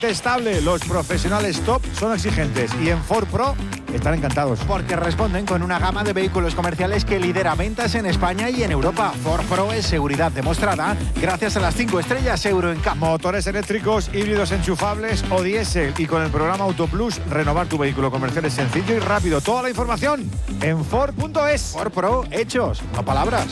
Estable, los profesionales top son exigentes y en Ford Pro están encantados. Porque responden con una gama de vehículos comerciales que lidera ventas en España y en Europa. Ford Pro es seguridad demostrada gracias a las 5 estrellas Euro NCAP. Motores eléctricos, híbridos enchufables o diésel. Y con el programa Auto Plus, renovar tu vehículo comercial es sencillo y rápido. Toda la información en Ford.es. Ford Pro, hechos, no palabras.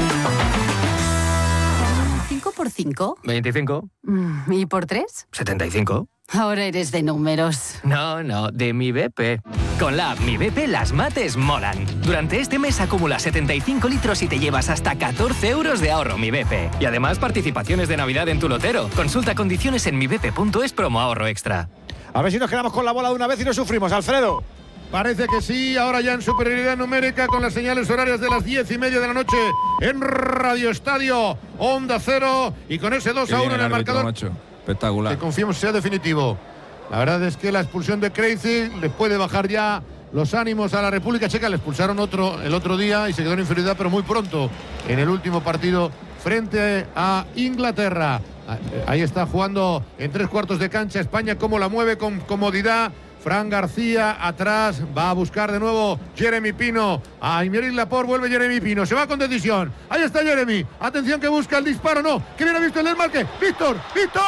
5 por 5. 25. ¿Y por 3? 75. Ahora eres de números. No, de Mi BP. Con la app Mi BP las mates molan. Durante este mes acumula 75 litros y te llevas hasta 14 euros de ahorro Mi BP. Y además participaciones de Navidad en tu lotero. Consulta condiciones en mibp.es promo ahorro extra. A ver si nos quedamos con la bola de una vez y no sufrimos, Alfredo. Parece que sí, ahora ya en superioridad numérica con las señales horarias de las 10:30 de la noche en Radio Estadio, Onda Cero, y con ese 2-1 en el marcador. Macho. Espectacular. Que confiemos sea definitivo. La verdad es que la expulsión de Krejci les puede bajar ya los ánimos a la República Checa. Le expulsaron el otro día y se quedó en inferioridad, pero muy pronto en el último partido frente a Inglaterra. Ahí está jugando en 3/4 de cancha España, cómo la mueve con comodidad. Fran García atrás, va a buscar de nuevo Jeremy Pino. A Aymeric Laporte, vuelve Jeremy Pino, se va con decisión. Ahí está Jeremy, atención que busca el disparo, no, que viene visto el desmarque. Víctor,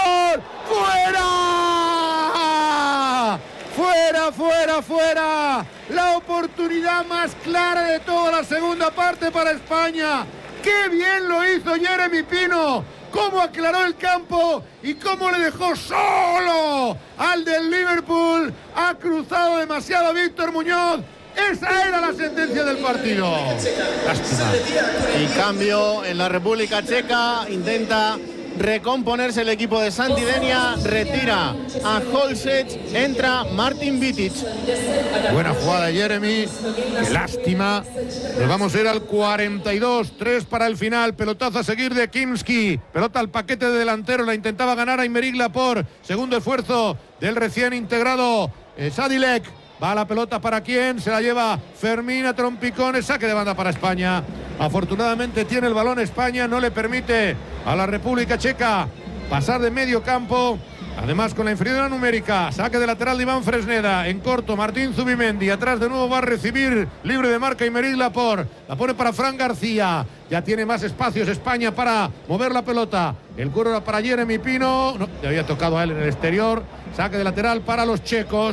fuera. La oportunidad más clara de toda la segunda parte para España. ¡Qué bien lo hizo Jeremy Pino! Cómo aclaró el campo y cómo le dejó solo al del Liverpool. Ha cruzado demasiado Víctor Muñoz. Esa era la sentencia del partido. Lástima. Y cambio en la República Checa. Intenta recomponerse el equipo de Santidenia. Retira a Holsech. Entra Martin Vitic. Buena jugada de Jeremy. Qué lástima. Nos vamos a ir al 42. 3 para el final. Pelotazo a seguir de Kimski. Pelota al paquete de delantero. La intentaba ganar a Aymeric Laporte. Segundo esfuerzo del recién integrado Sadilek. Va la pelota para quién. Se la lleva Fermín a trompicones. Saque de banda para España. Afortunadamente tiene el balón España. No le permite a la República Checa pasar de medio campo. Además con la inferioridad numérica. Saque de lateral de Iván Fresneda. En corto Martín Zubimendi. Atrás de nuevo va a recibir libre de marca Aymeric Laporte. La pone para Fran García. Ya tiene más espacios España para mover la pelota. El cuero era para Jeremy Pino. No, le había tocado a él en el exterior. Saque de lateral para los checos.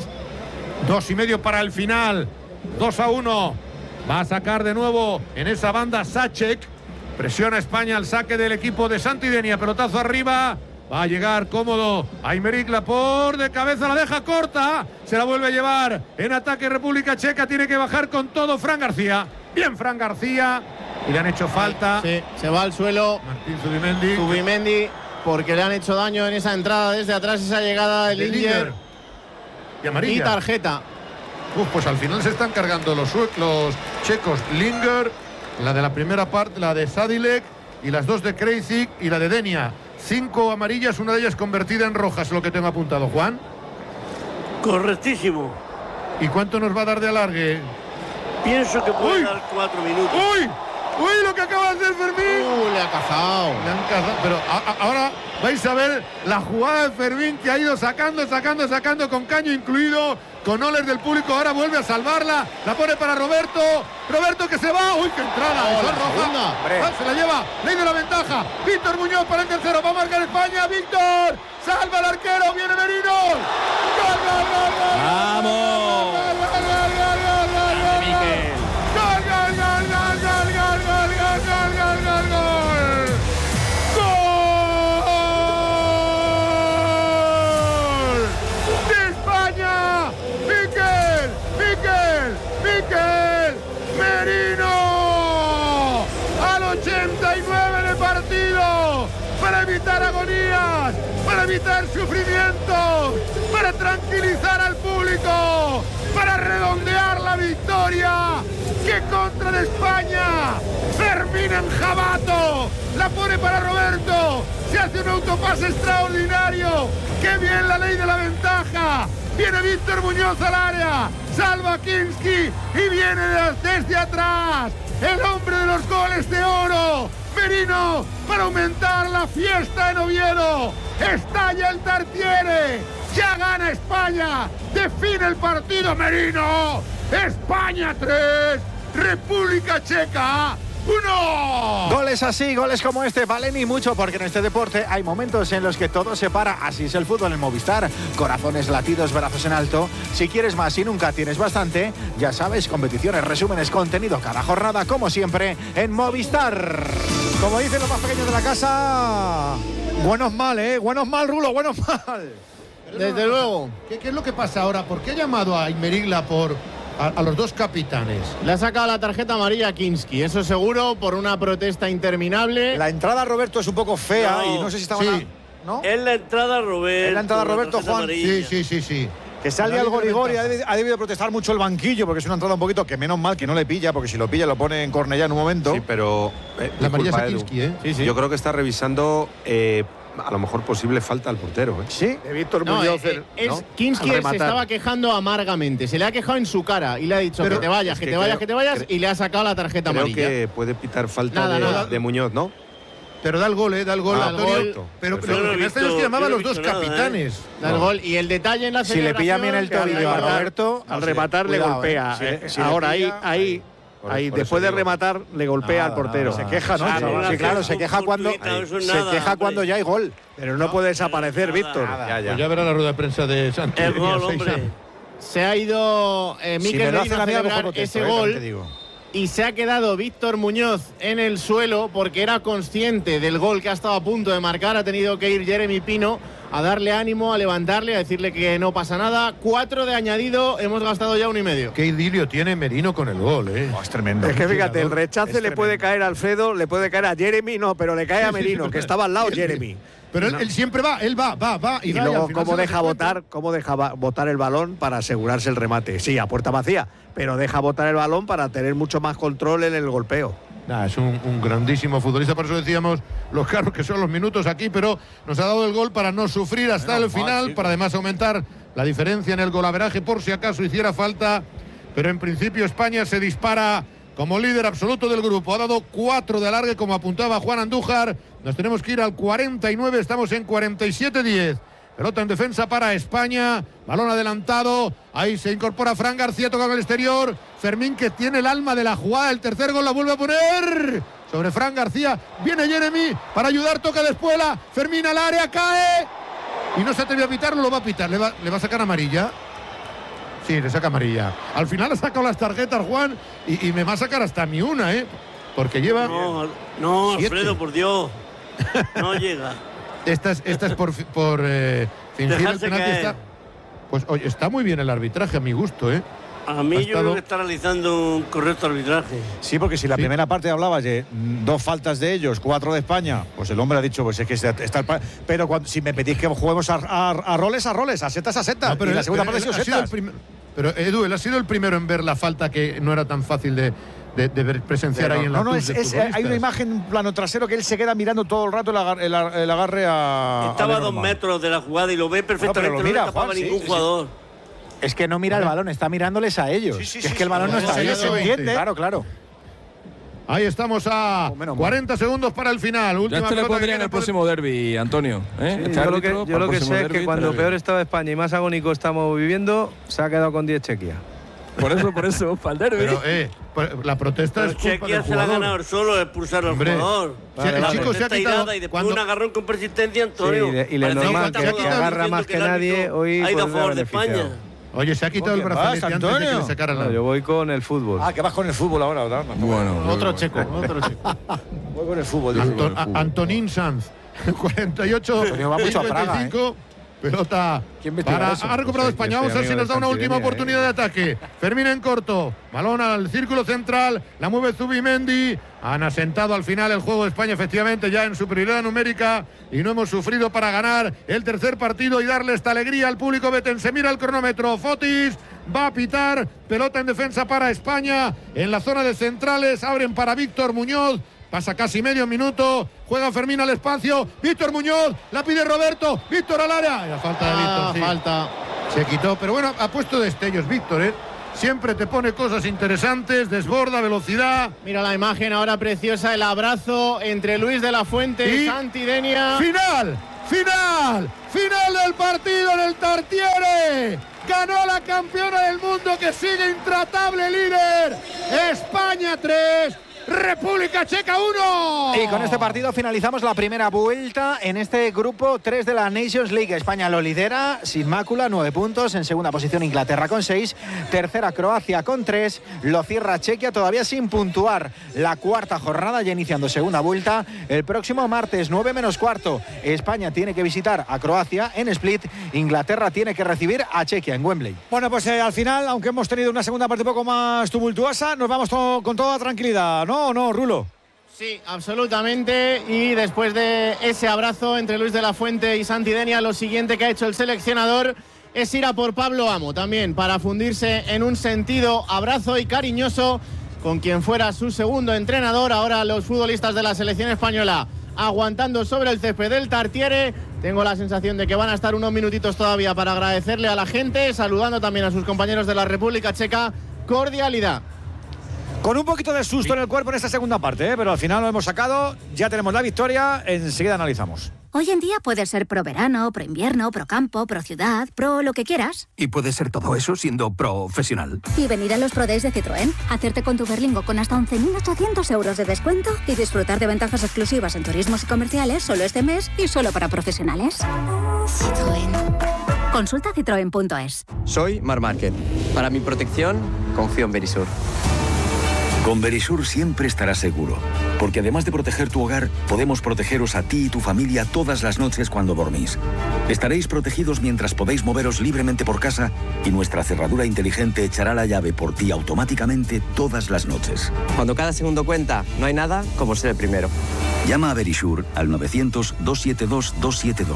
2:30 para el final. 2-1. Va a sacar de nuevo en esa banda Sacek. Presiona España al saque del equipo de Santidenia. Pelotazo arriba. Va a llegar cómodo Aymeric Laporte. De cabeza la deja corta. Se la vuelve a llevar en ataque República Checa. Tiene que bajar con todo Fran García. Bien Fran García. Y le han hecho falta. Sí, se va al suelo Martín Zubimendi. Zubimendi, porque le han hecho daño en esa entrada desde atrás, esa llegada de Linger. Y amarilla. Y tarjeta. Pues al final se están cargando los checos. Linger, la de la primera parte, la de Sadilek y las dos de Krejci y la de Denia. 5 amarillas, una de ellas convertida en roja, es lo que tengo apuntado, Juan. Correctísimo. ¿Y cuánto nos va a dar de alargue? Pienso que puede dar 4 minutos. ¡Uy, lo que acaba de hacer Fermín! Le ha cazado. Le han cazado, pero ahora vais a ver la jugada de Fermín que ha ido sacando con caño incluido, con oles del público. Ahora vuelve a salvarla, la pone para Roberto. Roberto que se va. ¡Uy, qué entrada! Esa es roja. Se la lleva, ley de la ventaja. Víctor Muñoz para el tercero, va a marcar España. Víctor, salva al arquero, viene Merino. ¡Gol, gol, gol, gol! ¡Vamos! ¡Gol, gol, gol, gol, gol, gol, gol! Miquel. ¡Gol, gol, gol, gol, gol, gol, gol, gol, gol, gol, gol! ¡Gol! ¡De España! ¡Miquel! ¡Merino! Al 89 de partido. Para evitar agonías, para evitar sufrimientos, para tranquilizar al público, para redondear la victoria. ¡Qué contra de España! Fermín Enjabato la pone para Roberto. Se hace un autopase extraordinario. ¡Qué bien la ley de la ventaja! Viene Víctor Muñoz al área. Salva Kinski y viene desde atrás. El hombre de los goles de oro. Merino para aumentar la fiesta en Oviedo. Estalla el Tartiere. Ya España define el partido, Merino. España 3, República Checa 1. Goles así, goles como este valen y mucho, porque en este deporte hay momentos en los que todo se para. Así es el fútbol en Movistar. Corazones, latidos, brazos en alto. Si quieres más y nunca tienes bastante, ya sabes, competiciones, resúmenes, contenido cada jornada, como siempre, en Movistar. Como dicen los más pequeños de la casa, buenos mal, buenos mal, Rulo, buenos mal. Desde luego. ¿Qué es lo que pasa ahora? ¿Por qué ha llamado a Aymerigla a los dos capitanes? Le ha sacado la tarjeta amarilla a Kinski, eso seguro, por una protesta interminable. La entrada a Roberto es un poco fea No. y no sé si estaba... Sí. ¿No? Es la entrada, Roberto. Es la entrada, Roberto, tarjeta Juan. amarilla. Sí. Que sale algo rigor y ha debido protestar mucho el banquillo, porque es una entrada un poquito que menos mal que no le pilla, porque si lo pilla lo pone en Cornellá en un momento. Sí, pero La amarilla es a disculpa, Kinski, Sí. Yo creo que está revisando a lo mejor posible falta al portero. Sí. De Víctor No, Muñoz. Kinski al se rematar. estaba quejando amargamente. Se le ha quejado en su cara y le ha dicho Pero que te vayas, es que que te vayas, creo- que te vayas, creo- y le ha sacado la tarjeta Creo amarilla. que puede pitar falta Nada. de Muñoz, ¿no? Pero da el gol, da el gol, Da el Antonio. gol. Pero Perfecto. lo que me extraña es que llamaba a los dos capitanes. Da el gol. Y el detalle en la Si le pilla bien el celebración, tobillo a que Roberto, Al rematar le cuidado, golpea. Si le Ahora pilla, ahí, por después de eso digo. rematar, le golpea al portero. Se queja, ¿no? Claro, Sí, claro, se queja cuando cuando ya hay gol. Pero no puede desaparecer, Víctor. Ya. Pues ya verá la rueda de prensa de Santi. El gol, Seis hombre. años. se ha ido Si me Mikel lo hace Merino la a mía, a lo celebrar mejor protesto, ese también gol. te digo. Y se ha quedado Víctor Muñoz en el suelo porque era consciente del gol que ha estado a punto de marcar. Ha tenido que ir Jeremy Pino a darle ánimo, a levantarle, a decirle que no pasa nada. 4 de añadido, hemos gastado ya 1,5. Qué idilio tiene Merino con el gol, Oh, es tremendo. Es que fíjate, el rechace Es le puede tremendo. caer a Alfredo, le puede caer a Jeremy, no, pero le cae a Sí, sí, Merino, sí, que estaba al lado Jeremy. Pero él siempre va, él va. Y va, luego al final cómo se deja da cuenta. botar el balón para asegurarse el remate. Sí, a puerta vacía, pero deja botar el balón para tener mucho más control en el golpeo. Nah, es un grandísimo futbolista, por eso decíamos los caros que son los minutos aquí, pero nos ha dado el gol para no sufrir hasta el final, para además aumentar la diferencia en el golaveraje por si acaso hiciera falta. Pero en principio España se dispara como líder absoluto del grupo. Ha dado 4 de alargue, como apuntaba Juan Andújar. Nos tenemos que ir al 49, estamos en 47-10. Pelota en defensa para España, balón adelantado, ahí se incorpora Fran García, toca con el exterior, Fermín, que tiene el alma de la jugada, el tercer gol la vuelve a poner sobre Fran García, viene Jeremy para ayudar, toca de Espuela, Fermín al área, cae y no se atrevió a pitarlo, lo va a pitar, le va a sacar amarilla. Sí, le saca amarilla. Al final ha sacado las tarjetas, Juan, y me va a sacar hasta mi una, porque lleva... No, 7. Alfredo, por Dios. No llega. Esta es por fingir el Dejarse penalti. caer. Pues oye, está muy bien el arbitraje, a mi gusto, A mí Ha yo creo estado- que está realizando un correcto arbitraje. Sí, porque si la Sí. primera parte hablabas de 2 faltas de ellos, 4 de España, pues el hombre ha dicho, pues es que está pero si me pedís que juguemos a roles, a setas, No, y la segunda parte ha sido setas. Pero Edu, él ha sido el primero en ver la falta que no era tan fácil de presenciar ahí en la No, TUS de hay una futbolistas. imagen en plano trasero que él se queda mirando todo el rato el agarre a... Estaba a 2 Lenormand. metros de la jugada y lo ve perfectamente. lo No, mira, le tapaba Juan, sí, ningún sí, sí. jugador. Es que no mira el balón, está mirándoles a ellos. Sí, sí, Que es sí, que el balón sí, no sí, está sí, ahí. sí, se entiende. Claro. Ahí estamos a Oh, menos mal. 40 segundos para el final. Ya Última este le pelota que pondría en viene el por próximo derbi, Antonio. Este Yo lo árbitro, que para el sé próximo es que derbi, cuando pero- peor estaba España y más agónico estamos viviendo, se ha quedado con 10 Chequia. Por eso, para el derbi. Pero, la protesta Pero es culpa Chequia del se la ha jugador. ganado él solo, expulsar al Hombre, jugador. si el chico se ha quitado... Y después un agarrón con persistencia, Sí, Antonio. y le Parece normal está que jugando agarra diciendo más que el nadie, árbitro hoy ha ido a pues, le ha favor de beneficiado. España. Oye, se ha quitado el ¿Qué brazalete vas, antes de que Antonio? le sacaran No, la... yo voy con el fútbol. Ah, que vas con el fútbol ahora, ¿verdad? Bueno, Otro checo. Voy con el fútbol. Antonín Sanz, 48, Antonio va mucho a Praga, 55. Pelota ¿Quién investigará para, eso? ha recuperado Pues, España. yo Vamos a soy ver si amigo nos da de una última Santidenia, oportunidad de ataque. Fermín en corto. Balón al círculo central. La mueve Zubimendi. Han asentado al final el juego de España, efectivamente, ya en superioridad numérica. Y no hemos sufrido para ganar el tercer partido y darle esta alegría al público betense. Mira el cronómetro. Fotis va a pitar. Pelota en defensa para España. En la zona de centrales abren para Víctor Muñoz. Pasa casi medio minuto, juega Fermín al espacio, Víctor Muñoz, la pide Roberto, Víctor al área. La falta de Víctor, sí. Falta. Se quitó, pero bueno, ha puesto destellos Víctor, Siempre te pone cosas interesantes, desborda, velocidad. Mira la imagen ahora preciosa, el abrazo entre Luis de la Fuente y Santi Denia. ¡Final! ¡Final! ¡Final del partido en el Tartiere! ¡Ole! ¡Ganó la campeona del mundo que sigue intratable líder! ¡España 3! República Checa 1. Y con este partido finalizamos la primera vuelta en este grupo 3 de la Nations League. España lo lidera sin mácula, 9 puntos. En segunda posición Inglaterra con 6. Tercera Croacia con 3. Lo cierra Chequia todavía sin puntuar. La cuarta jornada ya iniciando segunda vuelta. El próximo martes 9 menos cuarto. España tiene que visitar a Croacia en Split. Inglaterra tiene que recibir a Chequia en Wembley. Bueno, pues al final, aunque hemos tenido una segunda parte un poco más tumultuosa, nos vamos con toda tranquilidad, ¿no? ¿O no, Rulo? Sí, absolutamente. Y después de ese abrazo entre Luis de la Fuente y Santidenia, lo siguiente que ha hecho el seleccionador es ir a por Pablo Amo también, para fundirse en un sentido abrazo y cariñoso con quien fuera su segundo entrenador. Ahora los futbolistas de la selección española aguantando sobre el césped del Tartiere. Tengo la sensación de que van a estar unos minutitos todavía para agradecerle a la gente, saludando también a sus compañeros de la República Checa. Cordialidad. Con un poquito de susto en el cuerpo en esta segunda parte, pero al final lo hemos sacado, ya tenemos la victoria, enseguida analizamos. Hoy en día puedes ser pro verano, pro invierno, pro campo, pro ciudad, pro lo que quieras. Y puedes ser todo eso siendo profesional. Y venir a los Pro Days de Citroën, hacerte con tu Berlingo con hasta 11.800 euros de descuento y disfrutar de ventajas exclusivas en turismos y comerciales solo este mes y solo para profesionales. Citroën. Consulta citroen.es. Soy Marc Márquez. Para mi protección, confío en Verisur. Con Verisur siempre estarás seguro, porque además de proteger tu hogar, podemos protegeros a ti y tu familia todas las noches cuando dormís. Estaréis protegidos mientras podéis moveros libremente por casa y nuestra cerradura inteligente echará la llave por ti automáticamente todas las noches. Cuando cada segundo cuenta, no hay nada como ser el primero. Llama a Verisur al 900-272-272.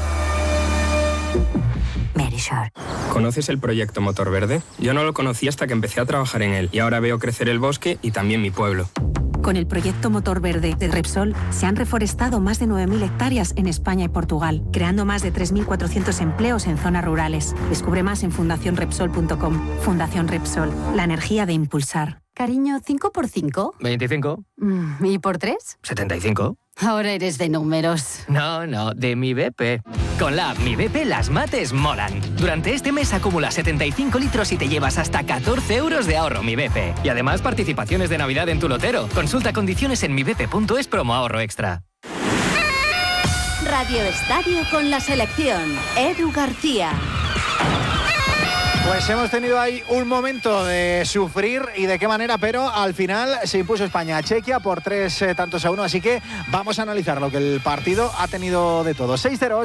Verisur. ¿Conoces el proyecto Motor Verde? Yo no lo conocí hasta que empecé a trabajar en él y ahora veo crecer el bosque y también mi pueblo. Con el proyecto Motor Verde de Repsol se han reforestado más de 9.000 hectáreas en España y Portugal, creando más de 3.400 empleos en zonas rurales. Descubre más en fundacionrepsol.com. Fundación Repsol, la energía de impulsar. Cariño, ¿5 por 5? 25. ¿Y por 3? 75. Ahora eres de números. No, de Mi BP. Con la app Mi BP las mates molan. Durante este mes acumula 75 litros y te llevas hasta 14 euros de ahorro Mi BP. Y además participaciones de Navidad en tu lotero. Consulta condiciones en mibp.es promo ahorro extra. Radio Estadio con la selección. Edu García. Pues hemos tenido ahí un momento de sufrir y de qué manera, pero al final se impuso España a Chequia por 3 tantos a 1, así que vamos a analizar lo que el partido ha tenido de todo.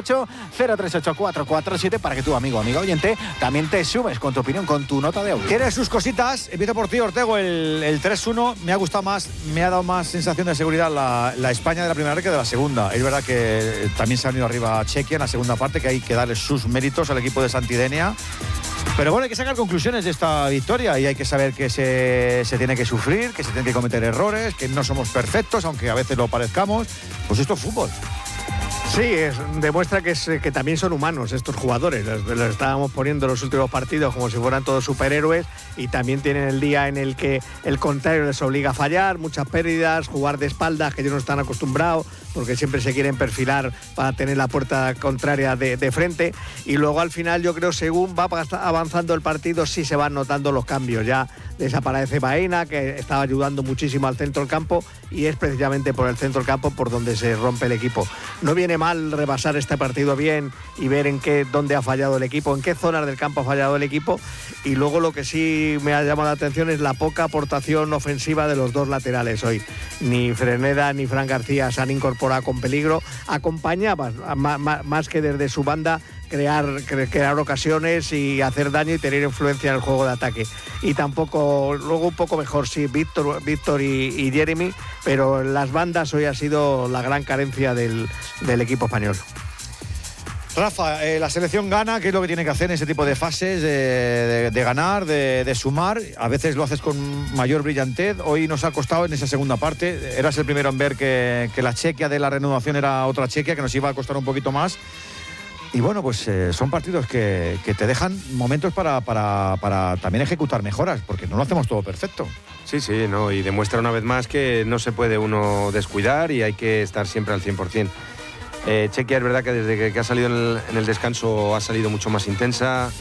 608-038-447 para que tú, amigo, amiga oyente, también te sumes con tu opinión, con tu nota de audio. ¿Quieres sus cositas? Empiezo por ti, Ortego. El 3-1 me ha gustado más, me ha dado más sensación de seguridad la España de la primera vez que de la segunda. Es verdad que también se ha venido arriba Chequia en la segunda parte, que hay que darle sus méritos al equipo de Santidenia. Pero bueno, hay que sacar conclusiones de esta victoria y hay que saber que se tiene que sufrir, que se tienen que cometer errores, que no somos perfectos, aunque a veces lo parezcamos. Pues esto es fútbol. Sí, demuestra que también son humanos estos jugadores. Los estábamos poniendo en los últimos partidos como si fueran todos superhéroes y también tienen el día en el que el contrario les obliga a fallar, muchas pérdidas, jugar de espaldas, que ellos no están acostumbrados porque siempre se quieren perfilar para tener la puerta contraria de frente. Y luego al final yo creo según va avanzando el partido sí se van notando los cambios. Ya desaparece Baena, que estaba ayudando muchísimo al centro del campo, y es precisamente por el centro del campo por donde se rompe el equipo. No viene mal repasar este partido bien y ver dónde ha fallado el equipo, en qué zonas del campo ha fallado el equipo, y luego lo que sí me ha llamado la atención es la poca aportación ofensiva de los dos laterales hoy. Ni Freneda ni Fran García se han incorporado con peligro, acompañaban más que desde su banda crear ocasiones y hacer daño y tener influencia en el juego de ataque. Y tampoco, luego un poco mejor sí, Víctor y Jeremy, pero en las bandas hoy ha sido la gran carencia del equipo español. Rafa, la selección gana, ¿qué es lo que tiene que hacer en ese tipo de fases? De ganar, de sumar. A veces lo haces con mayor brillantez. Hoy nos ha costado en esa segunda parte. Eras el primero en ver que la Chequia de la renovación era otra Chequia, que nos iba a costar un poquito más. Y bueno, pues son partidos que te dejan momentos para también ejecutar mejoras, porque no lo hacemos todo perfecto. Sí, no, y demuestra una vez más que no se puede uno descuidar y hay que estar siempre al 100%. Chequia es verdad que desde que ha salido en el descanso ha salido mucho más intensa,